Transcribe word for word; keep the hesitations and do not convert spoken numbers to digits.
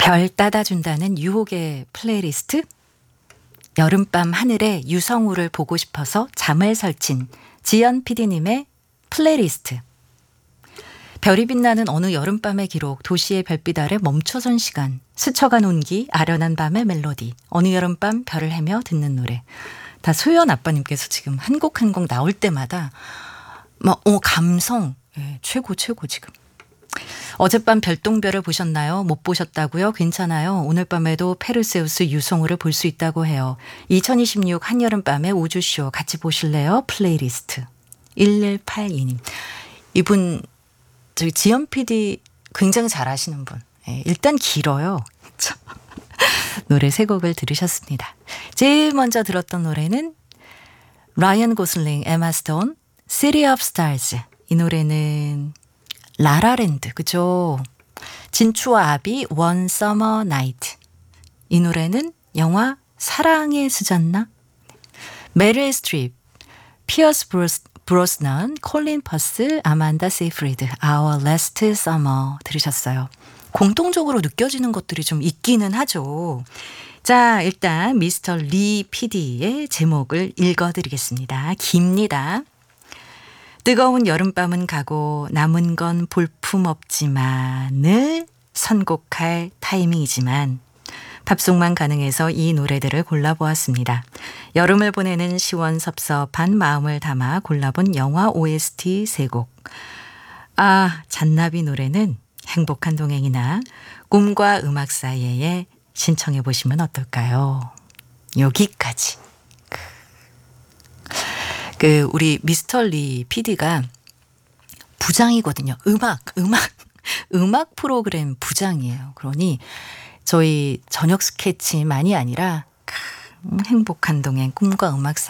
별 따다준다는 유혹의 플레이리스트? 여름밤 하늘에 유성우를 보고 싶어서 잠을 설친 지연 피디님의 플레이리스트. 별이 빛나는 어느 여름밤의 기록, 도시의 별빛 아래 멈춰선 시간, 스쳐간 온기, 아련한 밤의 멜로디, 어느 여름밤 별을 헤며 듣는 노래. 다 소연 아빠님께서 지금 한 곡 한 곡 나올 때마다 막 어, 감성 예, 최고 최고 지금. 어젯밤 별똥별을 보셨나요? 못 보셨다고요? 괜찮아요. 오늘 밤에도 페르세우스 유성우를 볼 수 있다고 해요. 이천이십육 한여름밤의 우주쇼 같이 보실래요? 플레이리스트. 일일팔이 님. 이분 저기 지연 피디 굉장히 잘하시는 분. 예, 일단 길어요. 노래 세 곡을 들으셨습니다. 제일 먼저 들었던 노래는 라이언 고슬링, 에마 스톤, City of Stars. 이 노래는 라라랜드, 그죠? 진추와 아비, One Summer Night. 이 노래는 영화 사랑의 수잔나? 메릴 스트립, 피어스 브로스, 브로스넌, 콜린 퍼스, 아만다 세이프리드, Our Last Summer 들으셨어요. 공통적으로 느껴지는 것들이 좀 있기는 하죠. 자, 일단 미스터 리 피디의 제목을 읽어드리겠습니다. 깁니다. 뜨거운 여름밤은 가고 남은 건 볼품없지만을 선곡할 타이밍이지만 팝송만 가능해서 이 노래들을 골라보았습니다. 여름을 보내는 시원섭섭한 마음을 담아 골라본 영화 오에스티 세 곡. 아, 잔나비 노래는 행복한 동행이나 꿈과 음악 사이에 신청해 보시면 어떨까요? 여기까지. 그 우리 미스터 리 피디가 부장이거든요. 음악, 음악, 음악 프로그램 부장이에요. 그러니 저희 저녁 스케치만이 아니라 행복한 동행, 꿈과 음악 사이